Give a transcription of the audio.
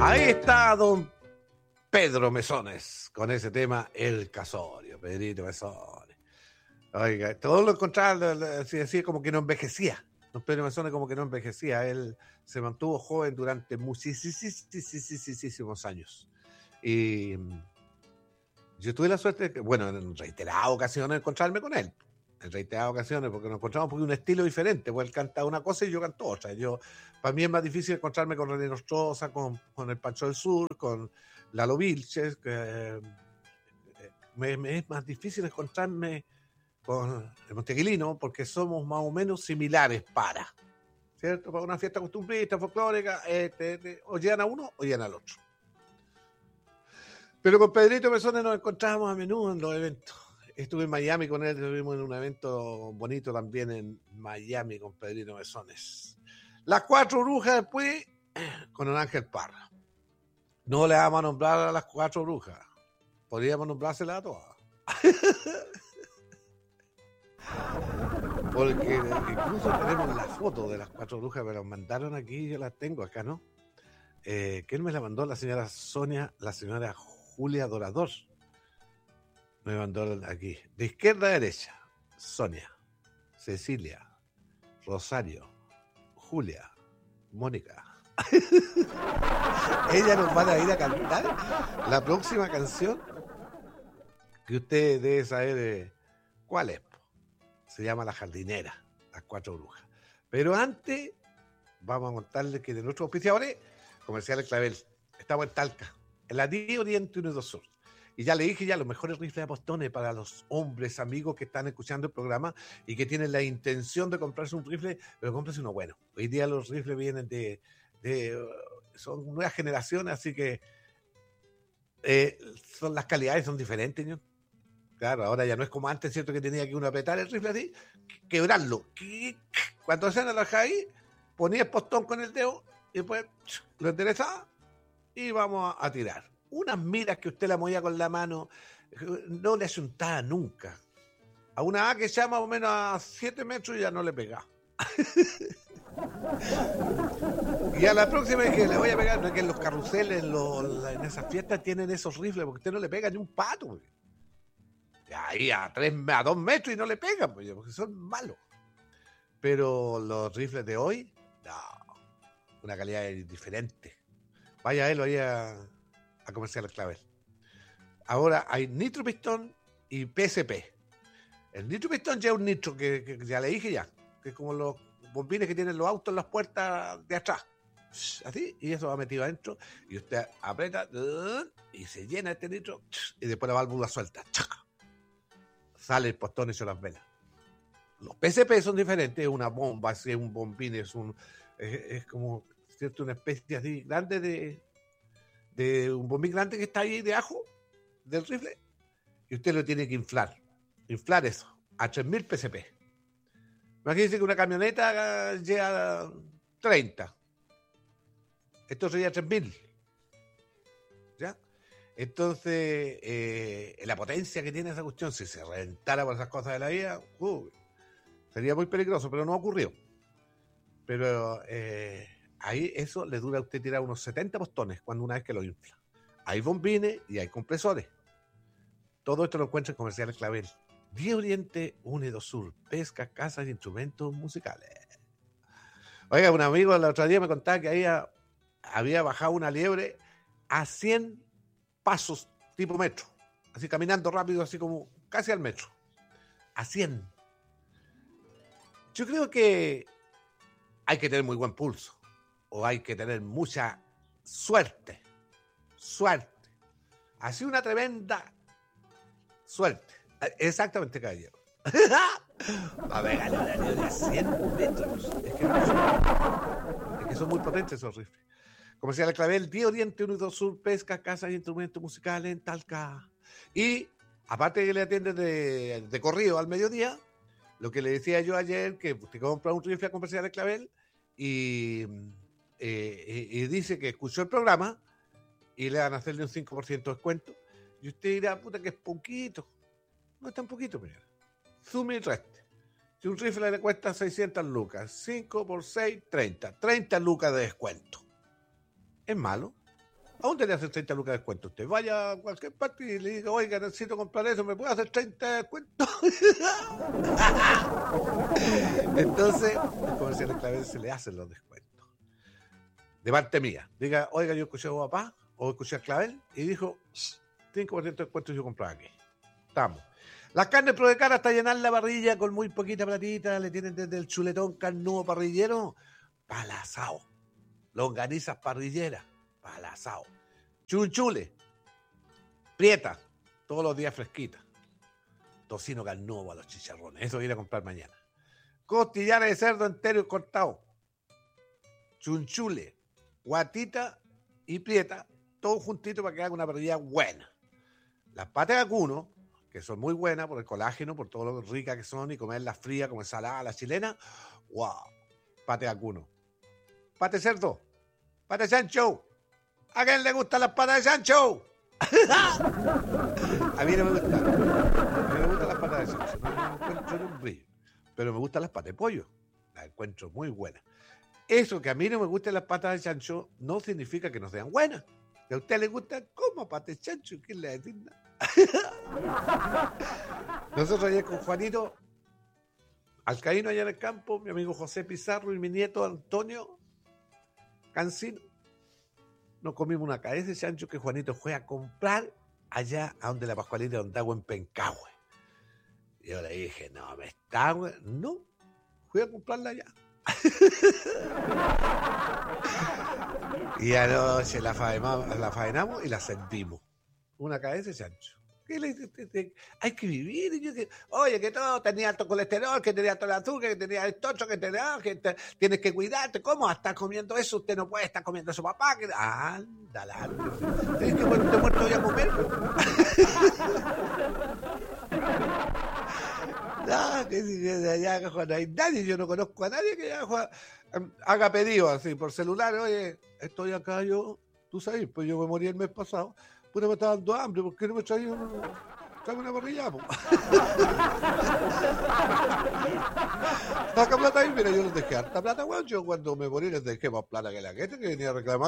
Ahí está don Pedro Mesones con ese tema, El Casorio, Pedrito Mesones. Oiga, todo lo encontraba, así como que no envejecía. Don Pedro Mesones como que no envejecía. Él se mantuvo joven durante muchísimos años. Y yo tuve la suerte, bueno, en reiteradas ocasiones de encontrarme con él. En reiteradas ocasiones, porque nos encontramos porque un estilo diferente. Pues él canta una cosa y yo canto otra. Para mí es más difícil encontrarme con René Nostroza, con el Pancho del Sur, con Lalo Vilches. Me es más difícil encontrarme con el Montequilino porque somos más o menos similares ¿cierto? Para una fiesta costumbrista, folclórica, o llegan a uno o llegan al otro. Pero con Pedrito Mesones nos encontrábamos a menudo en los eventos. Estuve en Miami con él, estuvimos en un evento bonito también en Miami con Pedrito Mesones. Las Cuatro Brujas después con don Ángel Parra. No le vamos a nombrar a las Cuatro Brujas. Podríamos nombrárselas a todas. Porque incluso tenemos la foto de las Cuatro Brujas, pero las mandaron aquí, yo las tengo acá, ¿no? ¿Quién me la mandó? La señora Sonia, la señora Julia Dorador. Me mandó aquí. De izquierda a derecha, Sonia, Cecilia, Rosario, Julia, Mónica. Ella nos van a ir a cantar la próxima canción que usted debe saber cuál es. Se llama La Jardinera, Las Cuatro Brujas. Pero antes vamos a contarles que de nuestros auspiciadores, Comerciales Clavel, estamos en Talca, en la 10 Oriente 1 y 2 Sur. Y ya le dije los mejores rifles de postones para los hombres, amigos que están escuchando el programa y que tienen la intención de comprarse un rifle, pero cómprese uno bueno. Hoy día los rifles vienen son nuevas generaciones, así que las calidades son diferentes, ¿no? Claro, ahora ya no es como antes, ¿cierto? Que tenía que uno apretar el rifle así, quebrarlo. Cuando se la ahí, ponía el postón con el dedo y después lo enderezaba y vamos a tirar. Unas miras que usted la movía con la mano, no le asuntaba nunca. A una A que sea más o menos a 7 metros ya no le pega. Y a la próxima vez que le voy a pegar, no es que en los carruseles, en esas fiestas tienen esos rifles, porque usted no le pega ni un pato. Porque ahí a 2 metros y no le pegan, porque son malos. Pero los rifles de hoy, no, una calidad diferente. Vaya a él ahí a Comerciales Clavel. Ahora hay Nitro Pistón y PSP. El Nitro Pistón ya es un nitro que ya le dije ya, que es como los bombines que tienen los autos en las puertas de atrás. Así, y eso va metido adentro y usted aprieta y se llena este nitro y después la válvula suelta. Sale el postón y se las velas. Los PSP son diferentes, es una bomba, es un bombín, es como, ¿cierto? Una especie así grande de un bombín grande que está ahí de ajo del rifle y usted lo tiene que inflar eso a 3.000 PSP. Imagínense que una camioneta llega a 30, esto sería 3.000, ¿ya? Entonces la potencia que tiene esa cuestión, si se reventara por esas cosas de la vida, sería muy peligroso, pero no ocurrió. Pero ahí eso le dura a usted tirar unos 70 postones una vez que lo infla. Hay bombines y hay compresores. Todo esto lo encuentra en Comerciales Clavel. 10 Oriente, 1 y 2 Sur. Pesca, casas y instrumentos musicales. Oiga, un amigo el otro día me contaba que había bajado una liebre a 100 pasos tipo metro. Así caminando rápido, así como casi al metro. A 100. Yo creo que hay que tener muy buen pulso. O hay que tener mucha suerte. Así una tremenda suerte. Exactamente, caballero. A ver, de 100 metros. Es que son muy potentes esos rifles. Comerciales Clavel, 10 Oriente, 1 y 2 Sur, pesca, casas y instrumentos musicales en Talca. Y aparte que le atienden de corrido al mediodía, lo que le decía yo ayer, que usted compra un rifle a Comerciales Clavel y dice que escuchó el programa y le van a hacerle un 5% de descuento. Y usted dirá, puta, que es poquito. No es tan poquito, pero sume y reste. Si un rifle le cuesta 600 lucas, 5 por 6, 30. 30 lucas de descuento. ¿Es malo? ¿A dónde le hacen 30 lucas de descuento usted? Vaya a cualquier parte y le diga, oiga, necesito comprar eso, ¿me puede hacer 30 de descuento? Entonces, el comercial de Clavel se le hacen los descuentos. De parte mía. Diga, oiga, yo escuché a papá, o escuché a Clavel, y dijo, 5% de descuento yo compraba aquí. Estamos. Las carnes Prodecar hasta llenar la parrilla con muy poquita platita, le tienen desde el chuletón carnudo parrillero, palasao. Longanizas parrilleras, palasao. Chunchule, prieta, todos los días fresquita. Tocino carnudo a los chicharrones, eso voy a ir a comprar mañana. Costillares de cerdo entero y cortado. Chunchule, guatita y prieta, todo juntito para que haga una parrilla buena. Las patas de vacuno, que son muy buenas por el colágeno, por todo lo ricas que son, y comerlas frías como ensalada a la chilena. ¡Wow! Pate de vacuno. Pate de cerdo. Pate de chancho. ¿A quién le gustan las patas de chancho? A mí no me gustan. A mí me gustan las patas de chancho. No encuentro ni un brillo. Pero me gustan las patas de pollo. Las encuentro muy buenas. Eso que a mí no me gustan las patas de chancho no significa que no sean buenas. Que a usted le gusta como patas de chancho. ¿Quién le dice nada? Nosotros ayer con Juanito Alcaíno allá en el campo, mi amigo José Pizarro y mi nieto Antonio Cancino, nos comimos una cabeza de chancho que Juanito fue a comprar allá a donde la Pascualita de Ondagua en Pencahue. Y yo le dije, no, me está, no, fui a comprarla allá. Y anoche la faenamos y la sentimos. Una cabeza de chancho. Hay que vivir. Y yo oye, que todo tenía alto colesterol, que tenía alto el azúcar, que tenía el tocho, que tienes que cuidarte. ¿Cómo vas a estar comiendo eso? Usted no puede estar comiendo eso, papá. Ándale. ¿Tienes que cuando te muerto voy a comer? No, que de allá no hay nadie. Yo no conozco a nadie que haga pedido así por celular. Oye, estoy acá yo. Tú sabes, pues yo me morí el mes pasado. Puta, me está dando hambre, ¿por qué no me traes una parrilla? Saca plata ahí, mira, yo les dejé harta plata, weón. Yo cuando me morí les dejé más plata que la gente que venía a reclamar.